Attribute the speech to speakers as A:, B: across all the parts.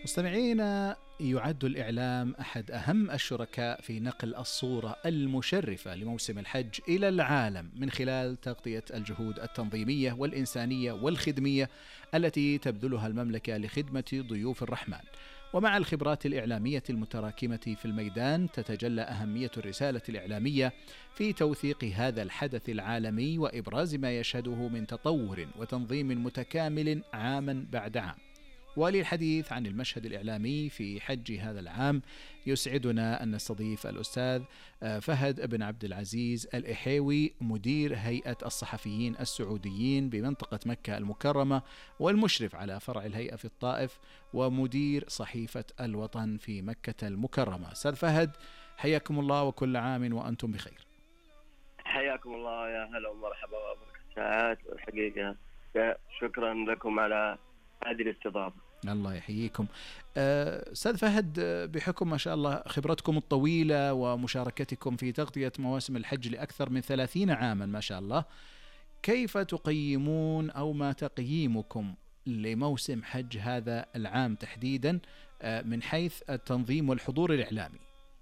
A: مستمعينا، يعد الإعلام أحد أهم الشركاء في نقل الصورة المشرفة لموسم الحج إلى العالم من خلال تغطية الجهود التنظيمية والإنسانية والخدمية التي تبذلها المملكة لخدمة ضيوف الرحمن. ومع الخبرات الإعلامية المتراكمة في الميدان، تتجلى أهمية الرسالة الإعلامية في توثيق هذا الحدث العالمي وإبراز ما يشهده من تطور وتنظيم متكامل عاما بعد عام. وللحديث عن المشهد الإعلامي في حج هذا العام، يسعدنا أن نستضيف الأستاذ فهد بن عبد العزيز الإحيوي، مدير هيئة الصحفيين السعوديين بمنطقة مكة المكرمة، والمشرف على فرع الهيئة في الطائف، ومدير صحيفة الوطن في مكة المكرمة. أستاذ فهد، حياكم الله وكل عام وأنتم بخير.
B: حياكم الله، يا هلا ومرحبا وبركاته. الحقيقة شكرا لكم على هذه الاستضافة.
A: الله يحييكم. أستاذ فهد، بحكم ما شاء الله خبرتكم الطويلة ومشاركتكم في تغطية مواسم الحج لأكثر من 30 عاما ما شاء الله، كيف تقيمون أو ما تقييمكم لموسم حج هذا العام تحديدا من حيث التنظيم والحضور الإعلامي؟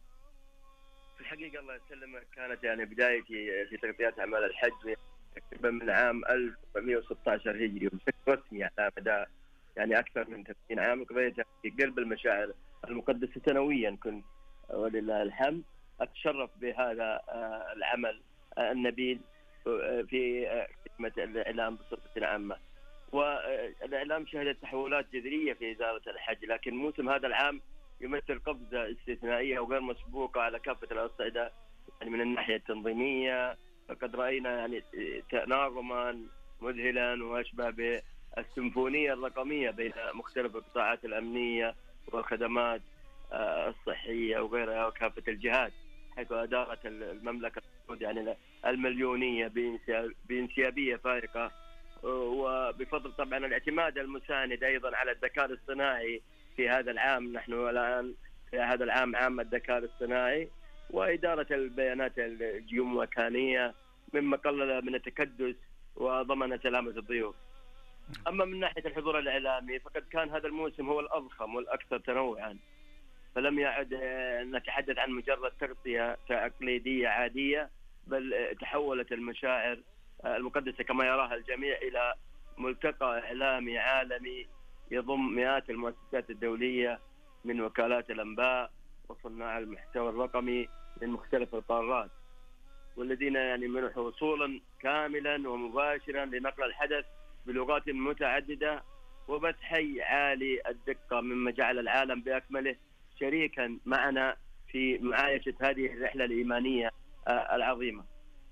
B: في الحقيقة الله يسلمك، كانت بدايتي في تغطية أعمال الحج تقريبا من عام 1416 هجري، وبشكل رسمي على مدى أكثر من 30 عام. قضيت في قلب المشاعر المقدسة سنويا، كنت ولله الحمد أتشرف بهذا العمل النبيل في خدمة الإعلام بصفة عامة. والإعلام شهد تحولات جذرية في إدارة الحج، لكن موسم هذا العام يمثل قفزة استثنائية وغير مسبوقة على كافة الأصعدة. من الناحية التنظيمية فقد رأينا تناغما مذهلا وأشبه بالسيمفونية الرقمية بين مختلف القطاعات الأمنية والخدمات الصحية وغيرها وكافة الجهات، حيث أدارت المملكة المليونية بانسيابية فائقة، وبفضل طبعا الاعتماد المساند أيضا على الذكاء الاصطناعي في هذا العام. نحن الآن في هذا العام عام الذكاء الاصطناعي وإدارة البيانات الجيومكانية، مما قلل من التكدس وضمن سلامة الضيوف. أما من ناحية الحضور الإعلامي فقد كان هذا الموسم هو الأضخم والأكثر تنوعا، فلم يعد نتحدث عن مجرد تغطية تقليدية عادية، بل تحولت المشاعر المقدسة كما يراها الجميع إلى ملتقى إعلامي عالمي يضم مئات المؤسسات الدولية من وكالات الأنباء وصناع المحتوى الرقمي من مختلف القارات، والذين منحوا وصولا كاملا ومباشرا لنقل الحدث بلغات متعددة وبث حي عالي الدقة، مما جعل العالم بأكمله شريكا معنا في معايشة هذه الرحلة الإيمانية العظيمة.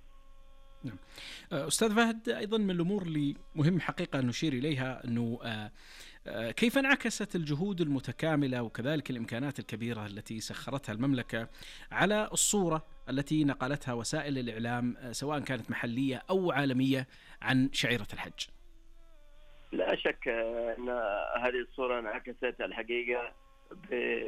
C: أستاذ فهد، أيضا من الأمور اللي مهم حقيقة أن نشير إليها أنه كيف انعكست الجهود المتكاملة وكذلك الإمكانات الكبيرة التي سخرتها المملكة على الصورة التي نقلتها وسائل الإعلام سواء كانت محلية أو عالمية عن شعيرة الحج؟
B: لا شك أن هذه الصورة انعكست الحقيقة